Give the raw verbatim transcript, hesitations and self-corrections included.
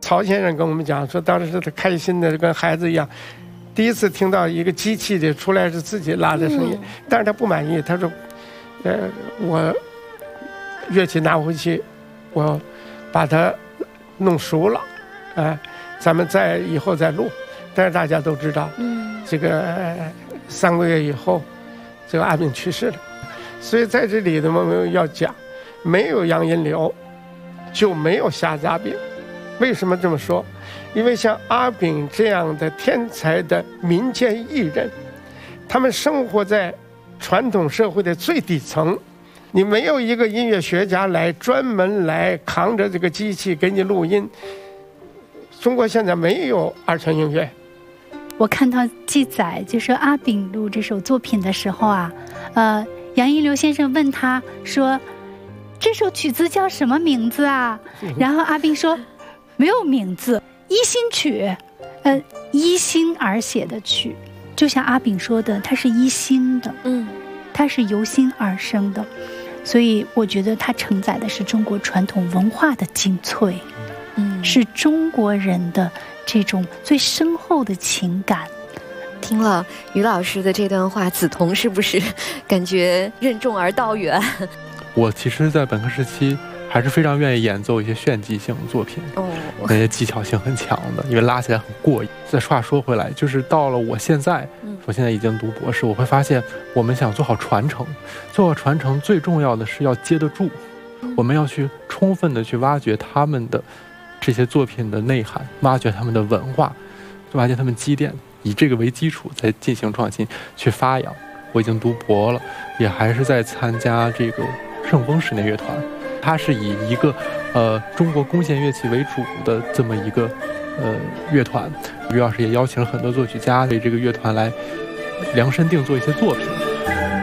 曹先生跟我们讲说，当时他开心的跟孩子一样，第一次听到一个机器的出来是自己拉的声音，嗯、但是他不满意，他说：“呃，我乐器拿回去，我把它弄熟了，哎、呃，咱们再以后再录。”但是大家都知道，嗯，这个、呃、三个月以后，这个阿炳去世了，所以在这里呢，我们要讲，没有杨荫柳，就没有瞎子阿炳。为什么这么说？因为像阿炳这样的天才的民间艺人，他们生活在传统社会的最底层，你没有一个音乐学家来专门来扛着这个机器给你录音。中国现在没有二泉映月。 我看到记载，就是阿炳录这首作品的时候啊，呃，杨荫柳先生问他说：“这首曲子叫什么名字啊？”然后阿炳说：“没有名字，一心曲，呃，一心而写的曲，就像阿炳说的，它是一心的，嗯，它是由心而生的，所以我觉得它承载的是中国传统文化的精粹，嗯，是中国人的这种最深厚的情感。” 听了于老师的这段话，梓潼是不是感觉任重而道远？ 我其实，在本科时期还是非常愿意演奏一些炫技性的作品，哦，那些技巧性很强的，因为拉起来很过瘾。再话说回来，就是到了我现在，我现在已经读博士，我会发现，我们想做好传承，做好传承最重要的是要接得住，我们要去充分的去挖掘他们的这些作品的内涵，挖掘他们的文化，挖掘他们积淀，以这个为基础再进行创新，去发扬。我已经读博了，也还是在参加这个圣丰室内乐团，它是以一个呃中国弓弦乐器为主的这么一个呃乐团。于老师也邀请了很多作曲家为这个乐团来量身定做一些作品。